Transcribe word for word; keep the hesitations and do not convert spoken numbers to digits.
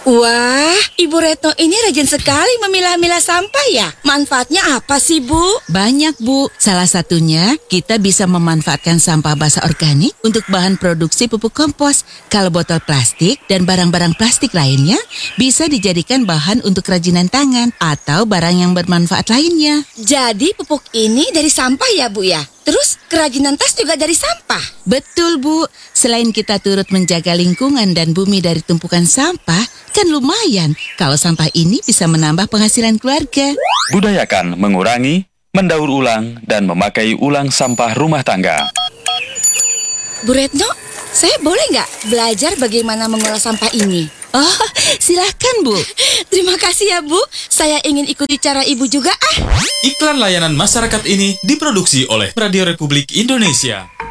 Wah, Ibu Retno ini rajin sekali memilah-milah sampah ya. Manfaatnya apa sih, Bu? Banyak, Bu. Salah satunya, kita bisa memanfaatkan sampah basah organik untuk bahan produksi pupuk kompos. Kalau botol plastik dan barang-barang plastik lainnya bisa dijadikan bahan untuk kerajinan tangan atau barang yang bermanfaat lainnya. Jadi pupuk ini dari sampah ya, Bu ya? Terus kerajinan tas juga dari sampah? Betul, Bu. Selain kita turut menjaga lingkungan dan bumi dari tumpukan sampah, kan lumayan kalau sampah ini bisa menambah penghasilan keluarga. Budayakan mengurangi, mendaur ulang, dan memakai ulang sampah rumah tangga. Bu Retno, saya boleh nggak belajar bagaimana mengolah sampah ini? Oh, silakan, Bu. Terima kasih ya, Bu. Saya ingin ikuti cara Ibu juga ah. Iklan layanan masyarakat ini diproduksi oleh Radio Republik Indonesia.